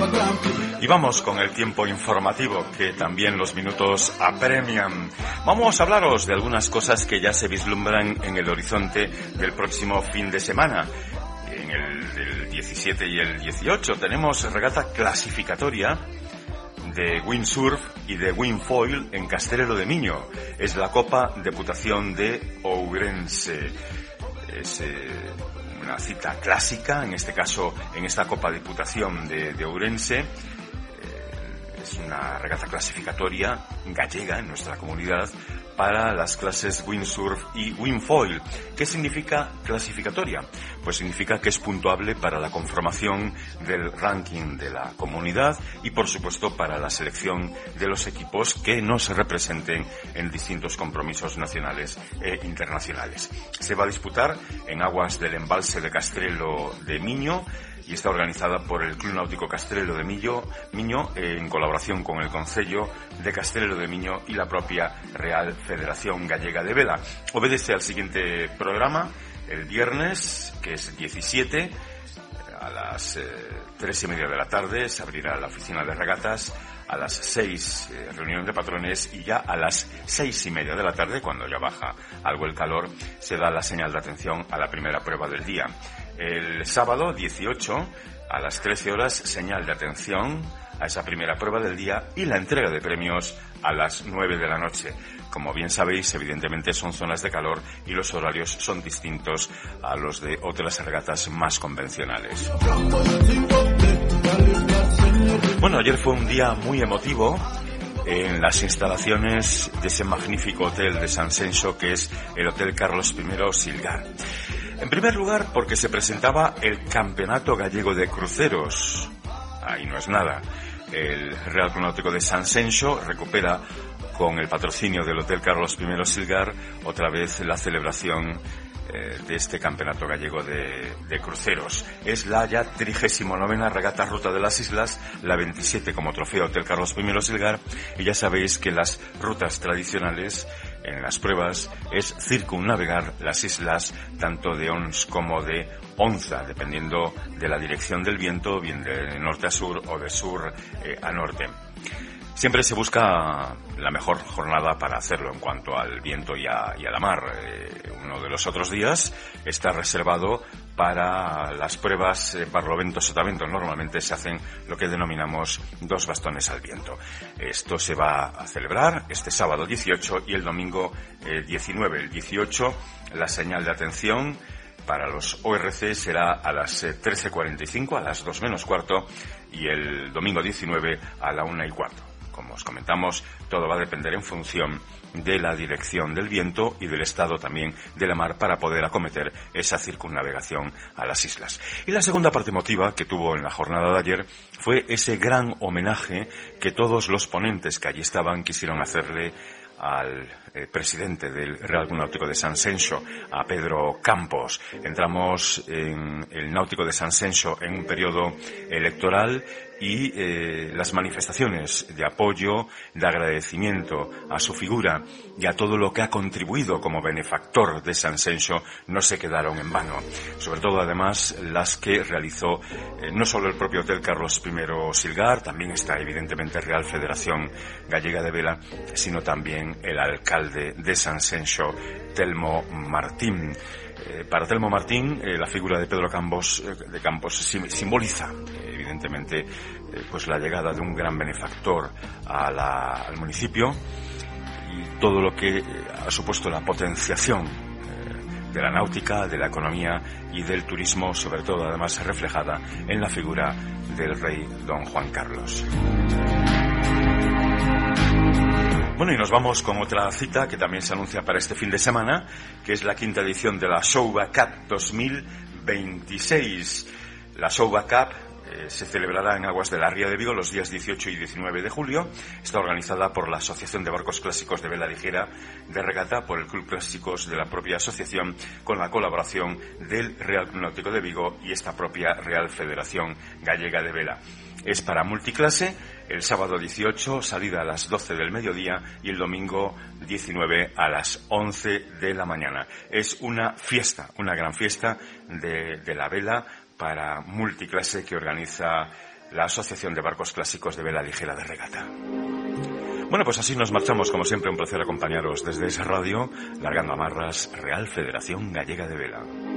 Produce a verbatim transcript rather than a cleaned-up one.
Y vamos con el tiempo informativo, que también los minutos apremian. Vamos a hablaros de algunas cosas que ya se vislumbran en el horizonte del próximo fin de semana. En el, el diecisiete y el dieciocho tenemos regata clasificatoria de windsurf y de windfoil en Castrelo de Miño. Es la Copa Deputación de Ourense. Es eh, una cita clásica, en este caso, en esta Copa Deputación de, de Ourense. Eh, es una regata clasificatoria gallega en nuestra comunidad para las clases windsurf y windfoil. ¿Qué significa clasificatoria? Pues significa que es puntuable para la conformación del ranking de la comunidad y, por supuesto, para la selección de los equipos que nos representen en distintos compromisos nacionales e internacionales. Se va a disputar en aguas del embalse de Castrelo de Miño y está organizada por el Club Náutico Castrelo de Miño, Miño en colaboración con el Concello de Castrelo de Miño y la propia Real Federación Gallega de Vela. Obedece al siguiente programa. El viernes, que es diecisiete, a las eh, tres y media de la tarde se abrirá la oficina de regatas. A las seis, eh, reunión de patrones, y ya a las seis y media de la tarde, cuando ya baja algo el calor, se da la señal de atención a la primera prueba del día. El sábado dieciocho, a las trece horas, señal de atención a esa primera prueba del día y la entrega de premios a las nueve de la noche. Como bien sabéis, evidentemente son zonas de calor y los horarios son distintos a los de otras regatas más convencionales. Bueno, ayer fue un día muy emotivo en las instalaciones de ese magnífico hotel de San Senso, que es el Hotel Carlos primero Silgar. En primer lugar, porque se presentaba el Campeonato Gallego de Cruceros. Ahí no es nada. El Real Club Náutico de San Senso recupera, con el patrocinio del Hotel Carlos primero Silgar, otra vez la celebración eh, de este Campeonato Gallego de, de Cruceros. Es la ya trigésimo novena regata Ruta de las Islas, la veintisiete como trofeo Hotel Carlos primero Silgar, y ya sabéis que las rutas tradicionales en las pruebas es circunnavegar las islas tanto de Ons como de Onza, dependiendo de la dirección del viento, bien de norte a sur o de sur eh, a norte. Siempre se busca la mejor jornada para hacerlo en cuanto al viento y a, y a la mar. Eh, uno de los otros días está reservado para las pruebas eh, barlovento sotavento. Normalmente se hacen lo que denominamos dos bastones al viento. Esto se va a celebrar este sábado dieciocho y el domingo eh, diecinueve. El dieciocho, la señal de atención para los O R C será a las eh, trece cuarenta y cinco, a las dos menos cuarto, y el domingo diecinueve a la una y cuarto. Como os comentamos, todo va a depender en función de la dirección del viento y del estado también de la mar para poder acometer esa circunnavegación a las islas. Y la segunda parte emotiva que tuvo en la jornada de ayer fue ese gran homenaje que todos los ponentes que allí estaban quisieron hacerle al eh, presidente del Real Club Náutico de San Senso, a Pedro Campos. Entramos en el Náutico de San Senso en un periodo electoral y eh, las manifestaciones de apoyo, de agradecimiento a su figura y a todo lo que ha contribuido como benefactor de San Senso no se quedaron en vano. Sobre todo, además, las que realizó eh, no solo el propio Hotel Carlos primero Silgar, también está evidentemente Real Federación Gallega de Vela, sino también el alcalde de San Senso, Telmo Martín. Eh, para Telmo Martín, eh, la figura de Pedro Campos, eh, de Campos sim- simboliza, eh, evidentemente, eh, pues la llegada de un gran benefactor a la, al municipio y todo lo que eh, ha supuesto la potenciación eh, de la náutica, de la economía y del turismo, sobre todo, además, reflejada en la figura del rey don Juan Carlos. Bueno, y nos vamos con otra cita que también se anuncia para este fin de semana, que es la quinta edición de la Souba Cup dos mil veintiséis. La Souba Cup eh, se celebrará en aguas de la Ría de Vigo los días dieciocho y diecinueve de julio. Está organizada por la Asociación de Barcos Clásicos de Vela Ligera de Regata, por el Club Clásicos de la propia asociación, con la colaboración del Real Club Náutico de Vigo y esta propia Real Federación Gallega de Vela. Es para multiclase, el sábado dieciocho, salida a las doce del mediodía, y el domingo diecinueve a las once de la mañana. Es una fiesta, una gran fiesta de, de la vela para multiclase que organiza la Asociación de Barcos Clásicos de Vela Ligera de Regata. Bueno, pues así nos marchamos, como siempre, un placer acompañaros desde esa radio, largando amarras, Real Federación Gallega de Vela.